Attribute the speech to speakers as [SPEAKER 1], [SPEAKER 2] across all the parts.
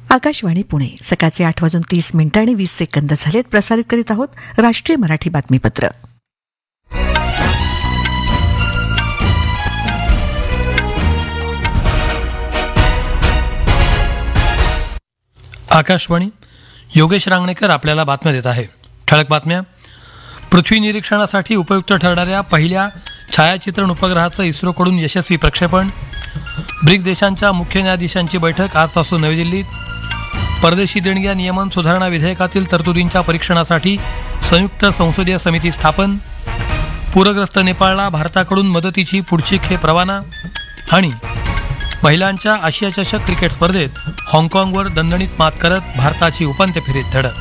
[SPEAKER 1] आकाशवाणी पुणे सकाळचे 8:30 आणि 20 सेकंद झालेत. प्रसारित करीत आहोत राष्ट्रीय मराठी बातमीपत्र.
[SPEAKER 2] आकाशवाणी. योगेश रांगणेकर आपल्याला बातम्या देत आहे. ठळक बातम्या. पृथ्वी निरीक्षणासाठी उपयुक्त ठरणाऱ्या पहिल्या छायाचित्रण उपग्रहाचं इस्रोकडून यशस्वी प्रक्षेपण. ब्रिक्स देशांच्या मुख्य न्यायाधीशांची बैठक आजपासून नवी दिल्लीत. परदेशी देणग्या नियमन सुधारणा विधेयकातील तरतुदींच्या परीक्षणासाठी संयुक्त संसदीय समिती स्थापन. पूरग्रस्त नेपाळला भारताकडून मदतीची पुढची खेप रवाना. आणि महिलांच्या आशिया चषक क्रिकेट स्पर्धेत हाँगकाँगवर दणदणीत मात करत भारताची उपांत्य फेरीत धडक.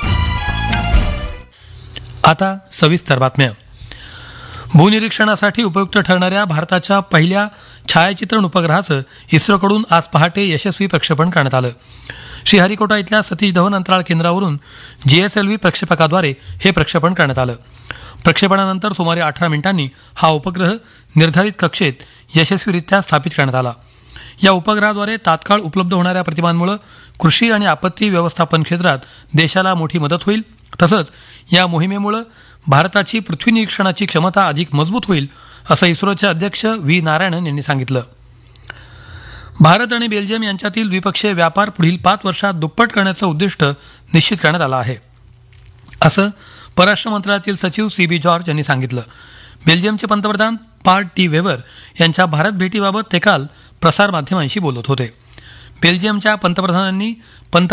[SPEAKER 2] आता सविस्तर बातम्या. भूनिरीक्षणासाठी उपयुक्त ठरणाऱ्या भारताच्या पहिल्या छायाचित्रण उपग्रहाचं इस्रोकडून आज पहाटे यशस्वी प्रक्षेपण करण्यात आलं. श्रीहरिकोटा इथल्या सतीश धवन अंतराळ केंद्रावरून GSLV प्रक्षेपकाद्वारे हे प्रक्षेपण करण्यात आलं. प्रक्षेपणानंतर सुमारे 18 मिनिटांनी हा उपग्रह निर्धारित कक्षेत यशस्वीरित्या स्थापित करण्यात आला. या उपग्रहाद्वारे तात्काळ उपलब्ध होणाऱ्या प्रतिमांमुळे कृषी आणि आपत्ती व्यवस्थापन क्षेत्रात देशाला मोठी मदत होईल. तसंच या मोहिमेमुळे भारताची पृथ्वी निरीक्षणाची क्षमता अधिक मजबूत होईल असं इस्रोचे अध्यक्ष V. नारायणन यांनी सांगितलं. भारत आणि बेल्जियम यांच्यातील द्विपक्षीय व्यापार पुढील 5 वर्षात दुप्पट करण्याचं उद्दिष्ट निश्चित करण्यात आलं आहे असं परराष्ट्र मंत्रालयातील सचिव CB जॉर्ज यांनी सांगितलं. बेल्जियमचे पंतप्रधान पार्ट टी वेवर यांच्या भारत भेटीबाबत ते काल प्रसारमाध्यमांशी बोलत होते. बेल्जियमच्या पंतप्रधानांनी